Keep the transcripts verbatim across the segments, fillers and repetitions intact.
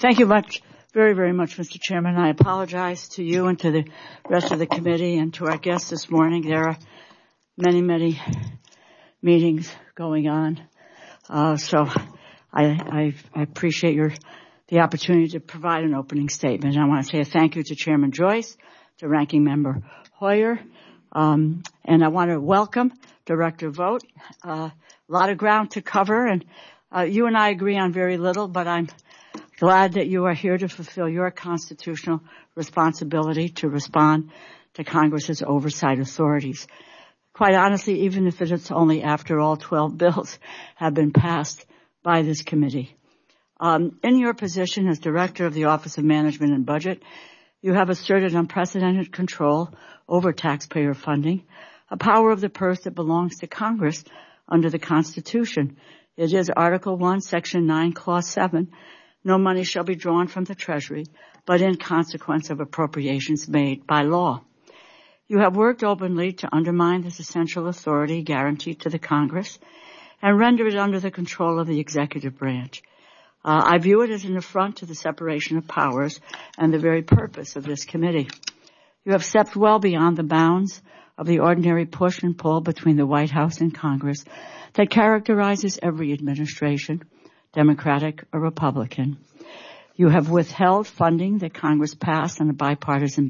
Thank you much, very, very much, Mister Chairman. I apologize to you and to the rest of the committee and to our guests this morning. There are many, many meetings going on, uh, so I, I, I appreciate your the opportunity to provide an opening statement. And I want to say a thank you to Chairman Joyce, to Ranking Member Hoyer, um, and I want to welcome Director Vogt. Uh, a lot of ground to cover, and uh, you and I agree on very little, but I'm glad that you are here to fulfill your constitutional responsibility to respond to Congress's oversight authorities. Quite honestly, even if it's only after all twelve bills have been passed by this committee. Um, in your position as Director of the Office of Management and Budget, you have asserted unprecedented control over taxpayer funding, a power of the purse that belongs to Congress under the Constitution. It is Article one, Section nine, Clause seven. No money shall be drawn from the Treasury, but in consequence of appropriations made by law. You have worked openly to undermine this essential authority guaranteed to the Congress and render it under the control of the executive branch. Uh, I view it as an affront to the separation of powers and the very purpose of this committee. You have stepped well beyond the bounds of the ordinary push and pull between the White House and Congress that characterizes every administration, Democratic or Republican. You have withheld funding that Congress passed on a bipartisan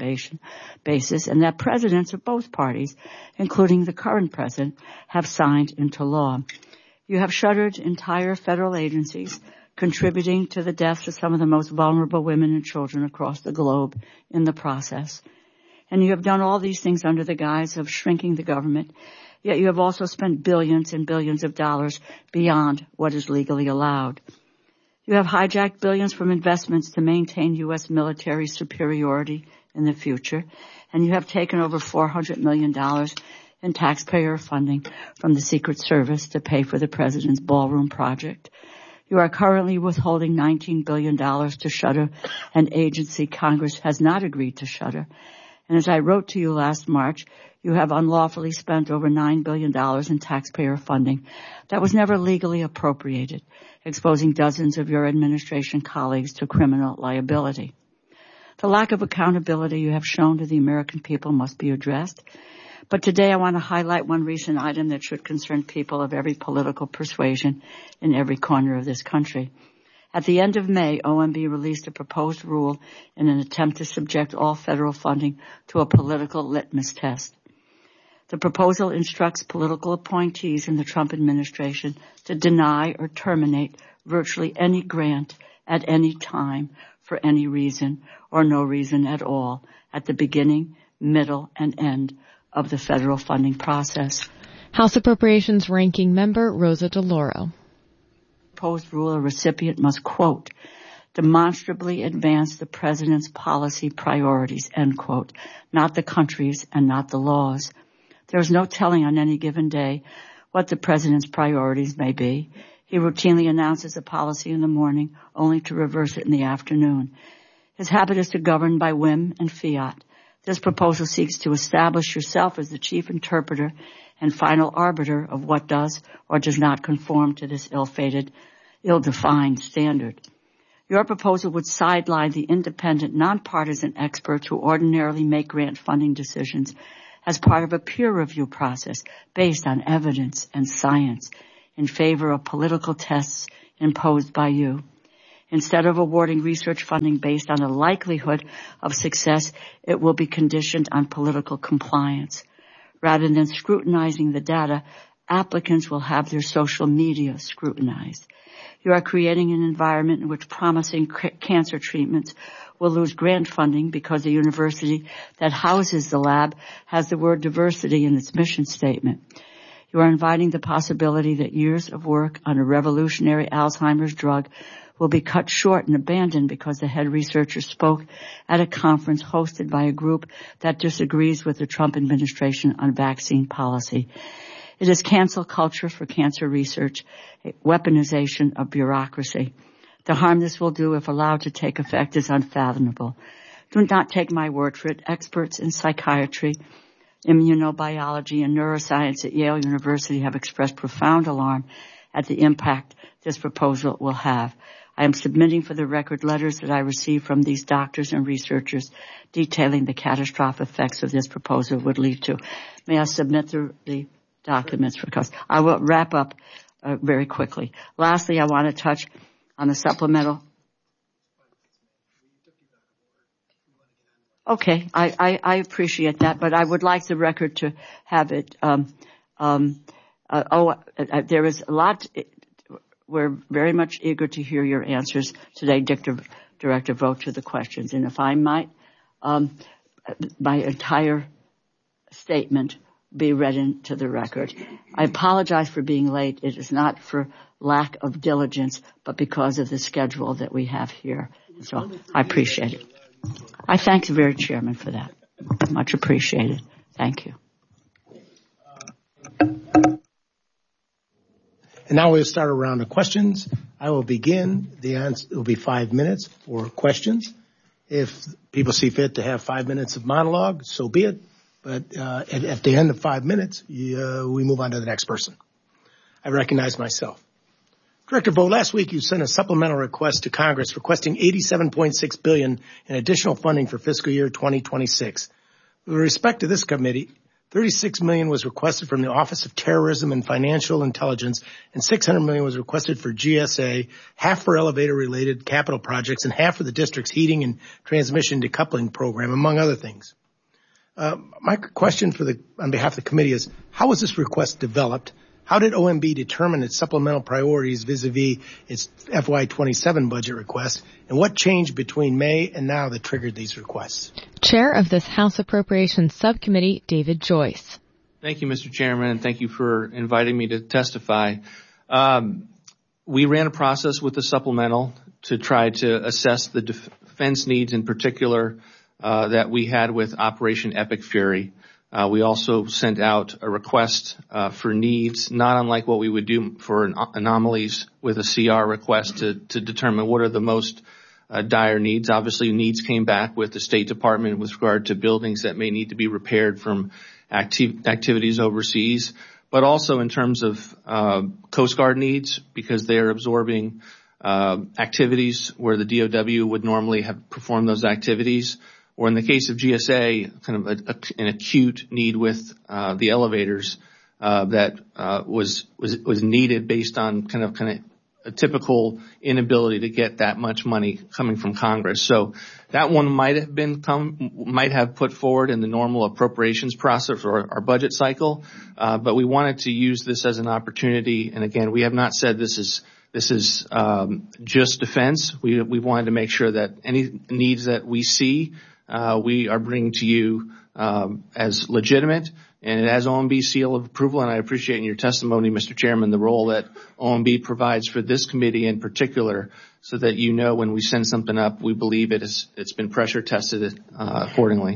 basis and that presidents of both parties, including the current president, have signed into law. You have shuttered entire federal agencies, contributing to the deaths of some of the most vulnerable women and children across the globe in the process. And you have done all these things under the guise of shrinking the government, yet you have also spent billions and billions of dollars beyond what is legally allowed. You have hijacked billions from investments to maintain U S military superiority in the future, and you have taken over four hundred million dollars in taxpayer funding from the Secret Service to pay for the President's Ballroom Project. You are currently withholding nineteen billion dollars to shutter an agency Congress has not agreed to shutter. And as I wrote to you last March, you have unlawfully spent over nine billion dollars in taxpayer funding that was never legally appropriated, exposing dozens of your administration colleagues to criminal liability. The lack of accountability you have shown to the American people must be addressed. But today I want to highlight one recent item that should concern people of every political persuasion in every corner of this country. At the end of May, O M B released a proposed rule in an attempt to subject all federal funding to a political litmus test. The proposal instructs political appointees in the Trump administration to deny or terminate virtually any grant at any time for any reason or no reason at all at the beginning, middle, and end of the federal funding process. House Appropriations Ranking Member Rosa DeLauro. Proposed rule, a recipient must, quote, demonstrably advance the president's policy priorities, end quote, not the country's and not the law's. There is no telling on any given day what the president's priorities may be. He routinely announces a policy in the morning only to reverse it in the afternoon. His habit is to govern by whim and fiat. This proposal seeks to establish yourself as the chief interpreter and final arbiter of what does or does not conform to this ill-fated, ill-defined standard. Your proposal would sideline the independent, nonpartisan experts who ordinarily make grant funding decisions as part of a peer review process based on evidence and science in favor of political tests imposed by you. Instead of awarding research funding based on a likelihood of success, it will be conditioned on political compliance. Rather than scrutinizing the data, applicants will have their social media scrutinized. You are creating an environment in which promising c- cancer treatments will lose grant funding because the university that houses the lab has the word diversity in its mission statement. You are inviting the possibility that years of work on a revolutionary Alzheimer's drug will be cut short and abandoned because the head researcher spoke at a conference hosted by a group that disagrees with the Trump administration on vaccine policy. It is cancel culture for cancer research, a weaponization of bureaucracy. The harm this will do if allowed to take effect is unfathomable. Do not take my word for it. Experts in psychiatry, immunobiology, and neuroscience at Yale University have expressed profound alarm at the impact this proposal will have. I am submitting for the record letters that I received from these doctors and researchers detailing the catastrophic effects of this proposal would lead to. May I submit the, the documents for custody? I will wrap up uh, very quickly. Lastly, I want to touch on the supplemental. Okay, I, I, I appreciate that, but I would like the record to have it. Um, um, uh, oh, uh, there is a lot. We're very much eager to hear your answers today, Director, Director Vogt, to the questions. And if I might, um, my entire statement be read into the record. I apologize for being late. It is not for lack of diligence, but because of the schedule that we have here. So I appreciate it. I thank the very chairman for that. Much appreciated. Thank you. And now we'll start a round of questions. I will begin. The answer will be five minutes for questions. If people see fit to have five minutes of monologue, so be it. But uh, at, at the end of five minutes, uh, we move on to the next person. I recognize myself. Director Vogt, last week you sent a supplemental request to Congress requesting eighty-seven point six billion dollars in additional funding for fiscal year twenty twenty-six. With respect to this committee, thirty-six million dollars was requested from the Office of Terrorism and Financial Intelligence, and six hundred million dollars was requested for G S A, half for elevator-related capital projects, and half for the district's heating and transmission decoupling program, among other things. Uh, my question for the, on behalf of the committee is, how was this request developed? How did O M B determine its supplemental priorities vis-a-vis its F Y twenty-seven budget request? And what changed between May and now that triggered these requests? Chair of this House Appropriations Subcommittee, David Joyce. Thank you, Mister Chairman, and thank you for inviting me to testify. Um, we ran a process with the supplemental to try to assess the defense needs in particular uh, that we had with Operation Epic Fury. Uh, we also sent out a request uh, for needs, not unlike what we would do for an anomalies with a C R request to, to determine what are the most uh, dire needs. Obviously, needs came back with the State Department with regard to buildings that may need to be repaired from acti- activities overseas, but also in terms of uh, Coast Guard needs because they are absorbing uh, activities where the D O W would normally have performed those activities. Or in the case of G S A, kind of a, a, an acute need with uh, the elevators uh, that uh, was was was needed based on kind of kind of a typical inability to get that much money coming from Congress. So that one might have been come might have put forward in the normal appropriations process or our budget cycle, uh, but we wanted to use this as an opportunity. And again, we have not said this is. This is um, just defense. We we wanted to make sure that any needs that we see, uh, we are bringing to you um, as legitimate and it has O M B seal of approval. And I appreciate in your testimony, Mister Chairman, the role that O M B provides for this committee in particular, so that you know when we send something up, we believe it is it's been pressure tested uh, accordingly.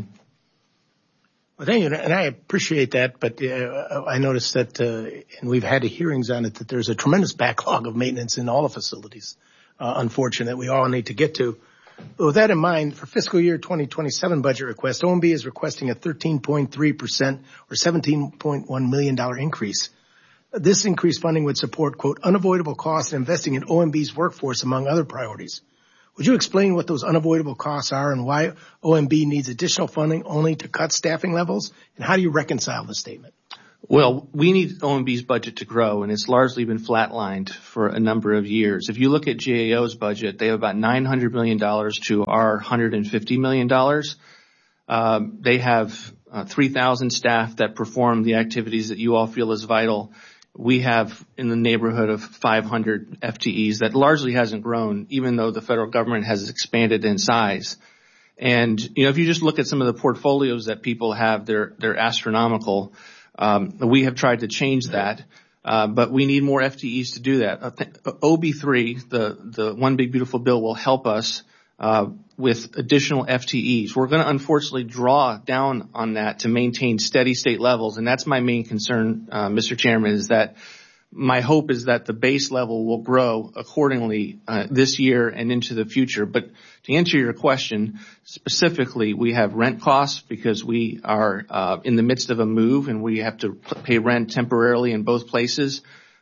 Well, thank you, and I appreciate that, but uh, I noticed that, uh, and we've had hearings on it, that there's a tremendous backlog of maintenance in all the facilities, uh, unfortunately, that we all need to get to. But with that in mind, for fiscal year twenty twenty-seven budget request, O M B is requesting a thirteen point three percent or seventeen point one million dollars increase. This increased funding would support, quote, unavoidable costs and investing in O M B's workforce, among other priorities. Would you explain what those unavoidable costs are and why O M B needs additional funding only to cut staffing levels? And how do you reconcile the statement? Well, we need O M B's budget to grow, and it's largely been flatlined for a number of years. If you look at G A O's budget, they have about nine hundred million dollars to our one hundred fifty million dollars. Um, they have uh, three thousand staff that perform the activities that you all feel is vital. We have in the neighborhood of five hundred F T Es that largely hasn't grown, even though the federal government has expanded in size. And, you know, if you just look at some of the portfolios that people have, they're, they're astronomical. Um, we have tried to change that, uh, but we need more F T Es to do that. O B three, the, the One Big Beautiful Bill, will help us uh, with additional F T Es. We're going to unfortunately draw down on that to maintain steady state levels, and that's my main concern, uh, Mister Chairman, is that my hope is that the base level will grow accordingly uh, this year and into the future. But to answer your question, specifically, we have rent costs because we are uh, in the midst of a move and we have to pay rent temporarily in both places.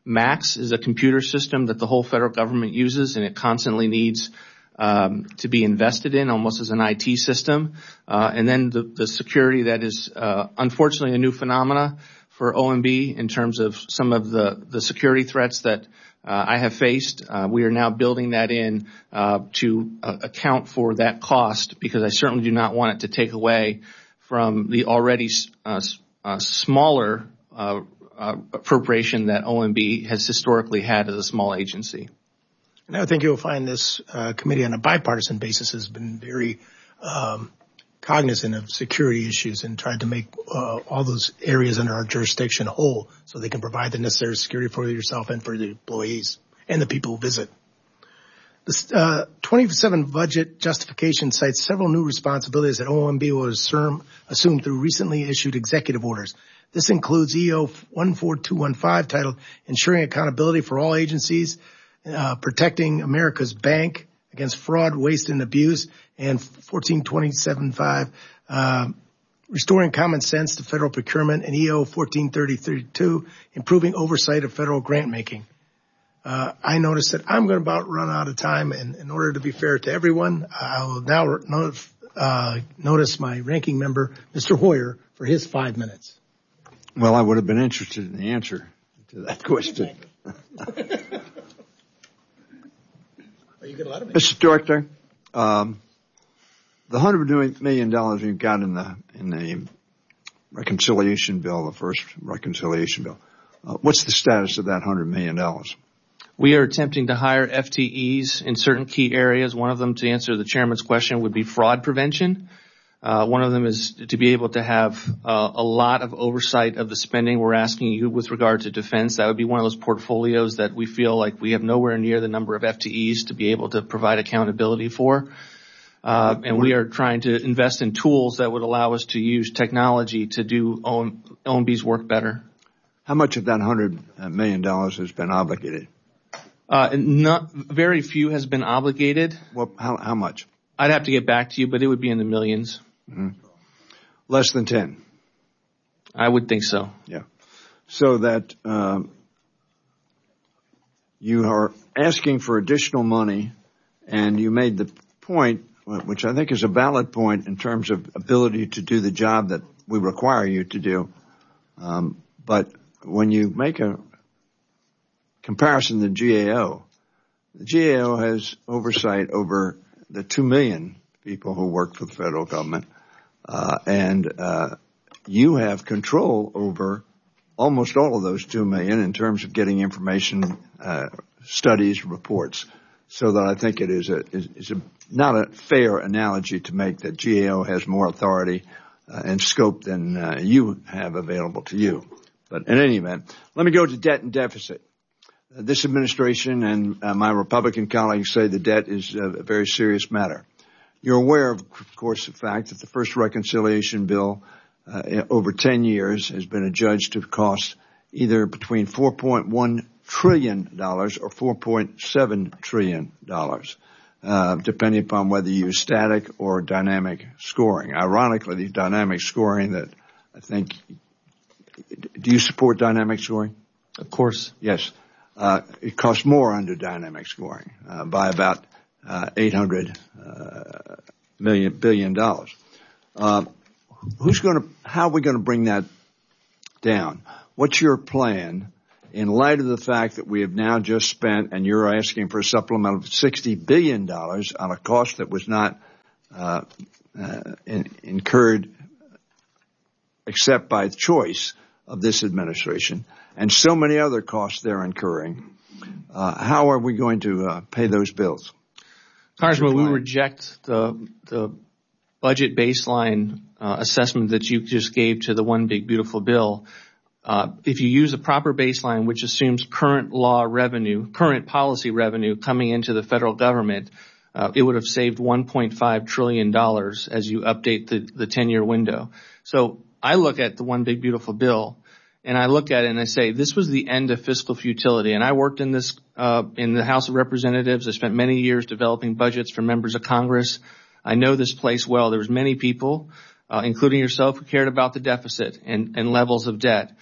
MAX is a computer system that the whole federal government uses, and it constantly needs um, to be invested in, almost as an I T system. Uh, and then the, the security that is uh, unfortunately a new phenomena for O M B in terms of some of the, the security threats that uh, I have faced. Uh, we are now building that in uh, to uh, account for that cost, because I certainly do not want it to take away from the already uh, uh, smaller uh, uh, appropriation that O M B has historically had as a small agency. And I think you'll find this uh, committee on a bipartisan basis has been very um, cognizant of security issues and tried to make uh, all those areas under our jurisdiction whole so they can provide the necessary security for yourself and for the employees and the people who visit. The uh, twenty-seven budget justification cites several new responsibilities that O M B will assume, assume through recently issued executive orders. This includes E O one four two one five titled Ensuring Accountability for All Agencies, uh, Protecting America's Bank Against Fraud, Waste, and Abuse, and fourteen twenty-seven five, uh, Restoring Common Sense to Federal Procurement, and E O fourteen thirty thirty-two, Improving Oversight of Federal Grant Making. Uh, I noticed that I'm going to about run out of time, and in order to be fair to everyone, I will now not, uh, notice my ranking member, Mister Hoyer, for his five minutes. Well, I would have been interested in the answer to that question. Mister Director, um, the one hundred million dollars we've got in the in the reconciliation bill, the first reconciliation bill, uh, what's the status of that one hundred million dollars? We are attempting to hire F T Es in certain key areas. One of them, to answer the chairman's question, would be fraud prevention. Uh, one of them is to be able to have uh, a lot of oversight of the spending we're asking you with regard to defense. That would be one of those portfolios that we feel like we have nowhere near the number of F T Es to be able to provide accountability for. Uh, and we are trying to invest in tools that would allow us to use technology to do O M B's work better. How much of that one hundred million dollars has been obligated? Uh, not, very few has been obligated. Well, how, how much? I'd have to get back to you, but it would be in the millions. Mm-hmm. Less than ten? I would think so. Yeah. So that um, you are asking for additional money, and you made the point, which I think is a valid point in terms of ability to do the job that we require you to do. Um, but when you make a comparison to the G A O, the G A O has oversight over the two million people who work for the federal government, uh, and uh, you have control over almost all of those two million in terms of getting information, uh, studies, reports. So that I think it is a is, is a not a fair analogy to make that G A O has more authority uh, and scope than uh, you have available to you. But in any event, let me go to debt and deficit. Uh, this administration and uh, my Republican colleagues say the debt is a very serious matter. You're aware, of, of course, the fact that the first reconciliation bill uh, over ten years has been adjudged to cost either between four point one trillion dollars or four point seven trillion dollars, uh, depending upon whether you use static or dynamic scoring. Ironically, the dynamic scoring that I think, do you support dynamic scoring? Of course. Yes. Uh, it costs more under dynamic scoring, uh, by about, uh, eight hundred, uh, million, billion dollars. Uh, who's going to, how are we going to bring that down? What's your plan in light of the fact that we have now just spent, and you're asking for a supplemental of sixty billion dollars on a cost that was not, uh, uh, in, incurred except by choice of this administration, and so many other costs they're incurring. Uh, how are we going to uh, pay those bills? Congressman, we reject the the budget baseline uh, assessment that you just gave to the One Big Beautiful Bill. Uh, if you use a proper baseline, which assumes current law revenue, current policy revenue coming into the federal government, uh, it would have saved one point five trillion dollars as you update the, the ten-year window. So I look at the One Big Beautiful Bill, and I look at it and I say, this was the end of fiscal futility. And I worked in this, uh, in the House of Representatives. I spent many years developing budgets for members of Congress. I know this place well. There was many people, uh, including yourself, who cared about the deficit and, and levels of debt.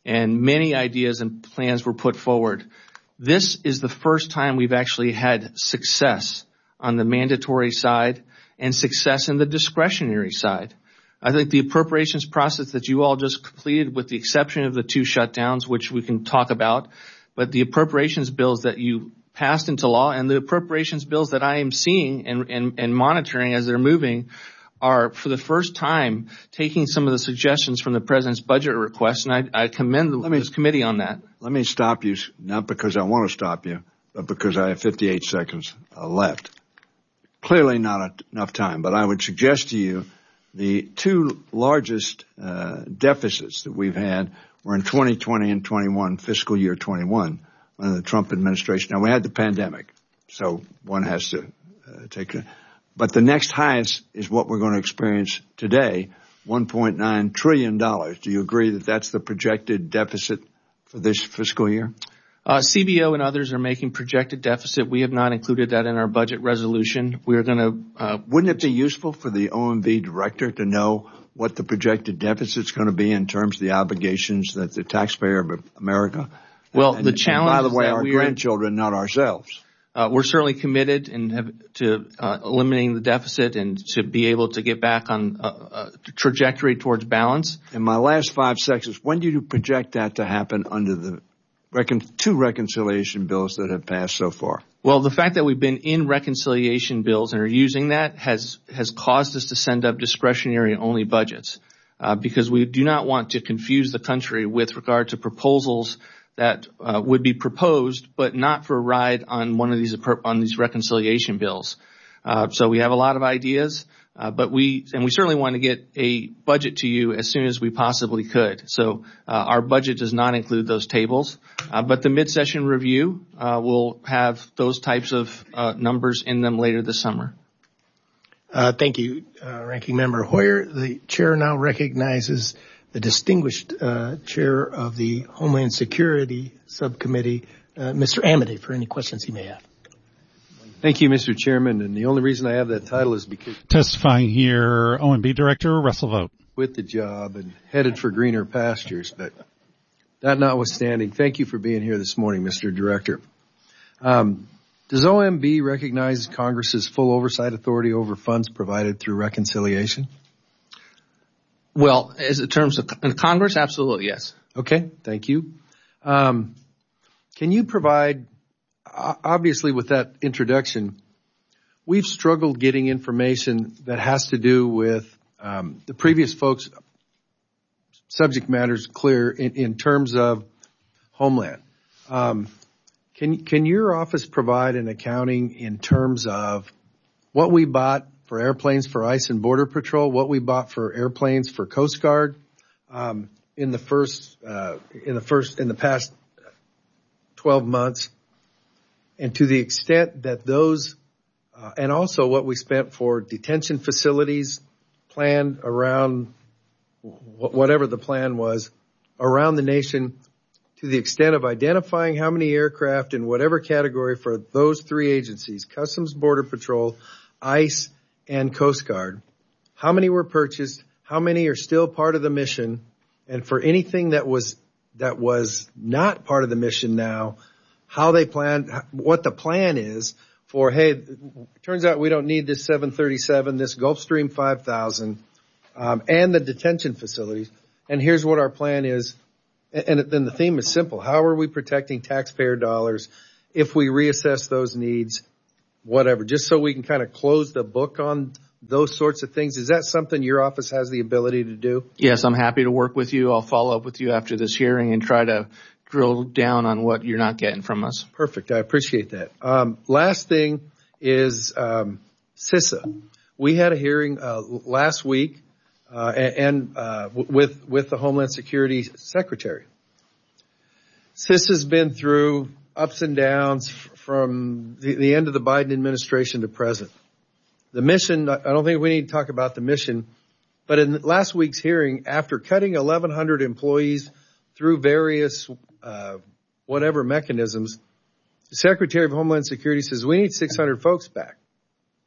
and many ideas and plans were put forward. This is the first time we've actually had success on the mandatory side and success in the discretionary side. I think the appropriations process that you all just completed, with the exception of the two shutdowns, which we can talk about, but the appropriations bills that you passed into law and the appropriations bills that I am seeing and, and, and monitoring as they're moving are, for the first time, taking some of the suggestions from the President's budget request, and I, I commend the, me, this committee on that. Let me stop you, not because I want to stop you, but because I have fifty-eight seconds uh, left. Clearly not a, enough time, but I would suggest to you the two largest uh, deficits that we've had were in twenty twenty and twenty-one, fiscal year twenty-one, under the Trump administration. Now, we had the pandemic, so one has to uh, take it. But the next highest is what we're going to experience today, one point nine trillion dollars. Do you agree that that's the projected deficit for this fiscal year? Uh, C B O and others are making projected deficit. We have not included that in our budget resolution. We're going to... Uh, Wouldn't it be useful for the O M B director to know what the projected deficit is going to be in terms of the obligations that the taxpayer of America... Well, and, the challenge and by the way, is that our grandchildren, not ourselves. Uh, we're certainly committed and have to uh, eliminating the deficit and to be able to get back on a, a trajectory towards balance. In my last five seconds, when do you project that to happen under the recon- two reconciliation bills that have passed so far? Well, the fact that we've been in reconciliation bills and are using that has has caused us to send up discretionary only budgets uh, because we do not want to confuse the country with regard to proposals that uh, would be proposed, but not for a ride on one of these on these reconciliation bills. Uh, so we have a lot of ideas, uh, but we and we certainly want to get a budget to you as soon as we possibly could. So uh, our budget does not include those tables, uh, but the mid-session review uh, will have those types of uh, numbers in them later this summer. Uh, thank you, uh, Ranking Member Hoyer. The chair now recognizes the distinguished uh, chair of the Homeland Security Subcommittee, uh, Mister Amity, for any questions he may have. Thank you, Mister Chairman. And the only reason I have that title is because testifying here, O M B Director Russell Vogt. With the job and headed for greener pastures. But that notwithstanding, thank you for being here this morning, Mister Director. Um, does O M B recognize Congress's full oversight authority over funds provided through reconciliation? Well, as in terms of Congress, absolutely, yes. Okay, thank you. Um, can you provide, obviously with that introduction, we've struggled getting information that has to do with um, the previous folks' subject matters clear in, in terms of Homeland. Um, can, can your office provide an accounting in terms of what we bought for airplanes for ICE and Border Patrol, what we bought for airplanes for Coast Guard um, in the first, uh, in the first, in the past twelve months, and to the extent that those, uh, and also what we spent for detention facilities planned around whatever the plan was around the nation, to the extent of identifying how many aircraft in whatever category for those three agencies, Customs, Border Patrol, ICE, and Coast Guard, how many were purchased, how many are still part of the mission, and for anything that was that was not part of the mission now, how they plan, what the plan is for, hey, it turns out we don't need this seven thirty-seven, this Gulfstream five thousand, um, and the detention facilities, and here's what our plan is. And then the theme is simple. How are we protecting taxpayer dollars if we reassess those needs? Whatever, just so we can kind of close the book on those sorts of things. Is that something your office has the ability to do? Yes, I'm happy to work with you. I'll follow up with you after this hearing and try to drill down on what you're not getting from us. Perfect. I appreciate that. Um, last thing is um, CISA. We had a hearing uh, last week uh, and uh, with with the Homeland Security Secretary. CISA's been through ups and downs from the, the end of the Biden administration to present. The mission, I don't think we need to talk about the mission, but in last week's hearing, after cutting eleven hundred employees through various uh, whatever mechanisms, the Secretary of Homeland Security says, we need six hundred folks back.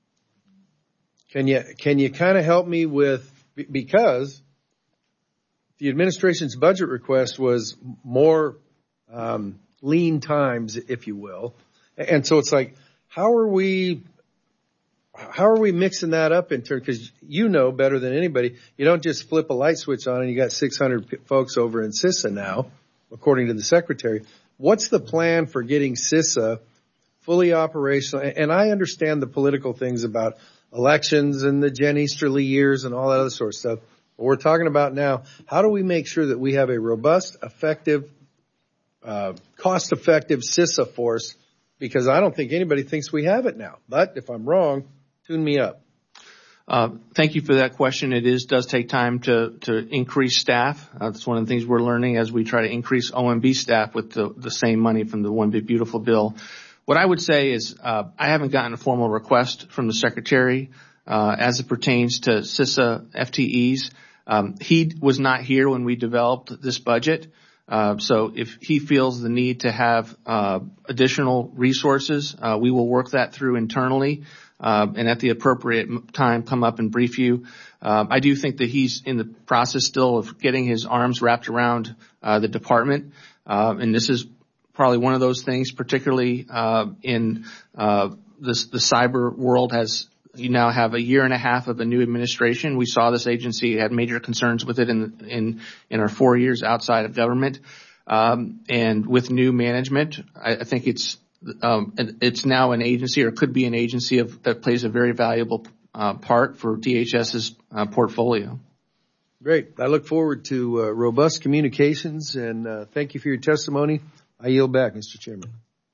Can you, can you kind of help me with, because the administration's budget request was more um, lean times, if you will. And so it's like, how are we, how are we mixing that up in terms, because you know better than anybody, you don't just flip a light switch on and you got six hundred p- folks over in CISA now, according to the secretary. What's the plan for getting CISA fully operational? And I understand the political things about elections and the Jen Easterly years and all that other sort of stuff. But we're talking about now, how do we make sure that we have a robust, effective, uh, cost-effective CISA force? Because I don't think anybody thinks we have it now. But if I'm wrong, tune me up. Uh, thank you for that question. It is does take time to to increase staff. Uh, that's one of the things we're learning as we try to increase O M B staff with the, the same money from the One Big Beautiful Bill. What I would say is uh, I haven't gotten a formal request from the Secretary uh, as it pertains to CISA F T Es. Um, he was not here when we developed this budget. Uh, so if he feels the need to have uh, additional resources, uh, we will work that through internally uh, and at the appropriate time come up and brief you. Uh, I do think that he's in the process still of getting his arms wrapped around uh, the department, uh, and this is probably one of those things, particularly uh, in uh, this, the cyber world has you now have a year and a half of a new administration. We saw this agency had major concerns with it in in, in our four years outside of government. Um, and with new management, I, I think it's um, it's now an agency or could be an agency of, that plays a very valuable uh, part for DHS's uh, portfolio. Great. I look forward to uh, robust communications, and uh, thank you for your testimony. I yield back, Mister Chairman.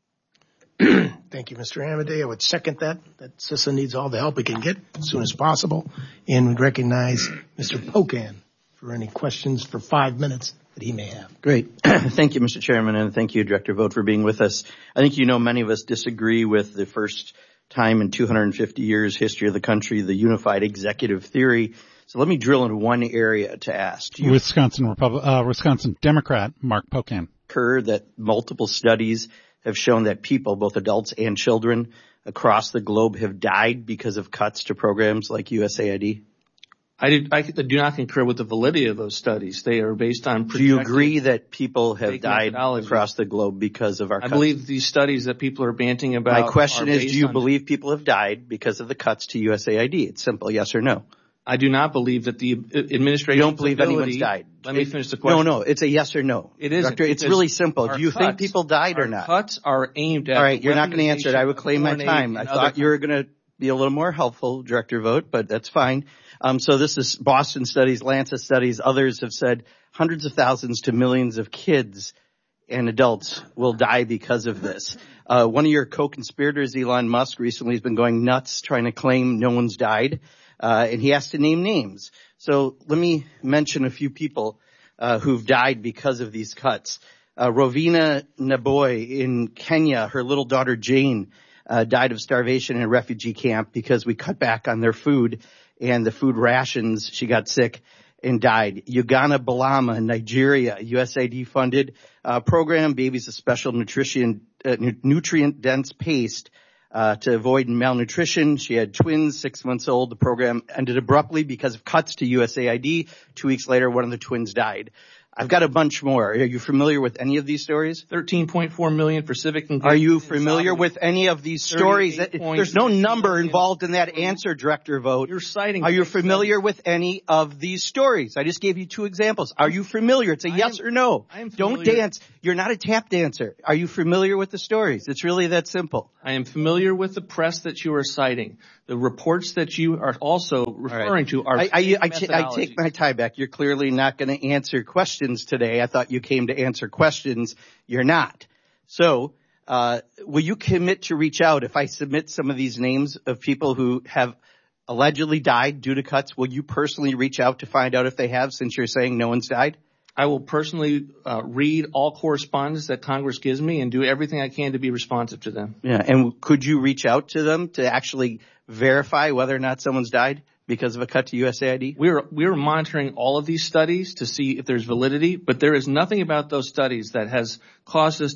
Thank you, Mister Amodei. I would second that, that CISA needs all the help it can get as soon as possible. And would recognize Mister Pocan for any questions for five minutes that he may have. Great. Thank you, Mister Chairman, and thank you, Director Vogt, for being with us. I think you know many of us disagree with the first time in two hundred fifty years history of the country, the unified executive theory. So let me drill into one area to ask. Do you Wisconsin Republic, uh, Wisconsin Democrat Mark Pocan. Concur that multiple studies have shown that people, both adults and children across the globe, have died because of cuts to programs like U S A I D? I, did, I do not concur with the validity of those studies. They are based on Do you agree that people have died methodologies. across the globe because of our cuts? I believe these studies that people are banting about My question are is, based do you on believe people have died because of the cuts to U S A I D? It's simple, yes or no. I do not believe that the administration. You don't believe anyone's died? Let me finish the question. No, no, it's a yes or no. It isn't. Doctor, it's really simple. Do you cuts, think people died or not? Cuts are aimed at. All right, you're not going to answer it. I would claim my time. I thought you were going to be a little more helpful, Director Vogt, but that's fine. Um, so this is Boston studies, Lancet studies. Others have said hundreds of thousands to millions of kids and adults will die because of this. Uh, one of your co-conspirators, Elon Musk, recently has been going nuts trying to claim no one's died. Uh, and he has to name names. So let me mention a few people uh, who've died because of these cuts. Uh, Rovina Naboy in Kenya, her little daughter Jane, uh, died of starvation in a refugee camp because we cut back on their food and the food rations. She got sick and died. Ugana Balama in Nigeria, U S A I D-funded uh, program, Babies a Special Nutrition, uh, Nutrient-Dense Paste. Uh, to avoid malnutrition. She had twins, six months old. The program ended abruptly because of cuts to U S A I D. Two weeks later, one of the twins died. I've got a bunch more. Are you familiar with any of these stories? thirteen point four million for civic engagement. Are you familiar with any of these stories? There's no number involved in that answer, Director Vogt. You're citing. Are you familiar with any of these stories? I just gave you two examples. Are you familiar? It's a yes or no. I am Don't dance. You're not a tap dancer. Are you familiar with the stories? It's really that simple. I am familiar with the press that you are citing. The reports that you are also referring right. to are I, I, I, t- I take my tie back. You're clearly not going to answer questions today. I thought you came to answer questions. You're not. So uh, will you commit to reach out if I submit some of these names of people who have allegedly died due to cuts? Will you personally reach out to find out if they have, since you're saying no one's died? I will personally uh, read all correspondence that Congress gives me and do everything I can to be responsive to them. Yeah, and could you reach out to them to actually verify whether or not someone's died because of a cut to U S A I D? We're we're monitoring all of these studies to see if there's validity, but there is nothing about those studies that has caused us